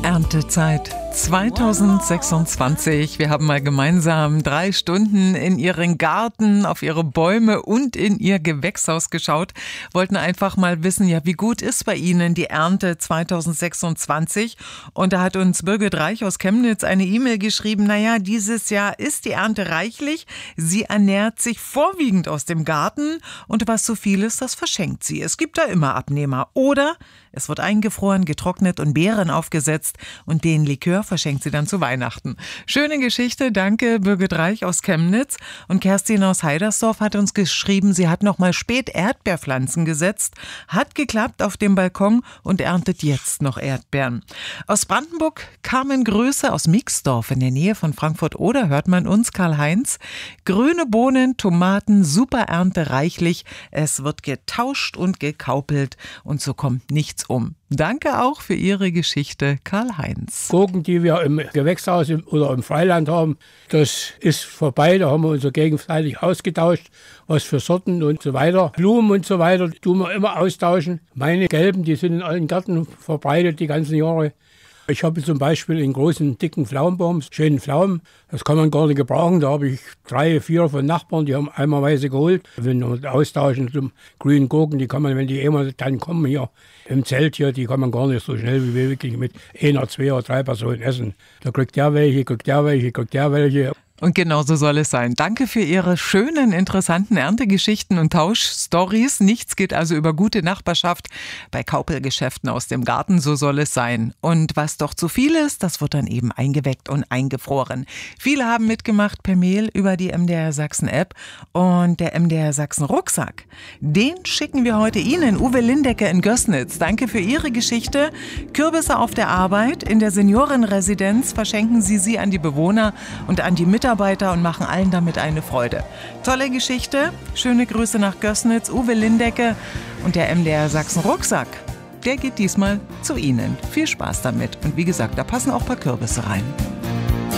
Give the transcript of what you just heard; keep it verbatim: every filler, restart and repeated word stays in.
Erntezeit zweitausendsechsundzwanzig. Wir haben mal gemeinsam drei Stunden in Ihren Garten, auf Ihre Bäume und in Ihr Gewächshaus geschaut. Wollten einfach mal wissen, ja, wie gut ist bei Ihnen die Ernte zweitausendsechsundzwanzig? Und da hat uns Birgit Reich aus Chemnitz eine E-Mail geschrieben, naja, dieses Jahr ist die Ernte reichlich. Sie ernährt sich vorwiegend aus dem Garten und was so viel ist, das verschenkt sie. Es gibt da immer Abnehmer. Oder es wird eingefroren, getrocknet und Beeren aufgesetzt und den Likör verschenkt sie dann zu Weihnachten. Schöne Geschichte, danke Birgit Reich aus Chemnitz. Und Kerstin aus Heidersdorf hat uns geschrieben, sie hat noch mal spät Erdbeerpflanzen gesetzt, hat geklappt auf dem Balkon und erntet jetzt noch Erdbeeren. Aus Brandenburg Carmen Größe aus Mixdorf in der Nähe von Frankfurt-Oder hört man uns, Karl-Heinz. Grüne Bohnen, Tomaten, super Ernte reichlich. Es wird getauscht und gekaupelt und so kommt nichts um. Danke auch für Ihre Geschichte, Karl-Heinz. Gurken, die wir im Gewächshaus oder im Freiland haben, das ist vorbei. Da haben wir uns so gegenseitig ausgetauscht, was für Sorten und so weiter. Blumen und so weiter tun wir immer austauschen. Meine gelben, die sind in allen Gärten verbreitet die ganzen Jahre. Ich habe zum Beispiel einen großen, dicken Pflaumenbaum, schönen Pflaumen. Das kann man gar nicht gebrauchen. Da habe ich drei, vier von Nachbarn, die haben eimerweise geholt. Wenn wir austauschen zum grünen Gurken, die kann man, wenn die immer dann kommen hier im Zelt hier, die kann man gar nicht so schnell wie wir wirklich mit einer, zwei oder drei Personen essen. Da kriegt der welche, kriegt der welche, kriegt der welche. Und genau so soll es sein. Danke für Ihre schönen, interessanten Erntegeschichten und Tauschstories. Nichts geht also über gute Nachbarschaft bei Kaupelgeschäften aus dem Garten. So soll es sein. Und was doch zu viel ist, das wird dann eben eingeweckt und eingefroren. Viele haben mitgemacht per Mail über die M D R Sachsen App und der M D R Sachsen Rucksack. Den schicken wir heute Ihnen, Uwe Lindecker in Gößnitz. Danke für Ihre Geschichte. Kürbisse auf der Arbeit. In der Seniorenresidenz verschenken Sie sie an die Bewohner und an die Mitarbeiter. Mitarbeiter und machen allen damit eine Freude. Tolle Geschichte, schöne Grüße nach Gößnitz, Uwe Lindecke und der M D R Sachsen Rucksack. Der geht diesmal zu Ihnen. Viel Spaß damit und wie gesagt, da passen auch ein paar Kürbisse rein.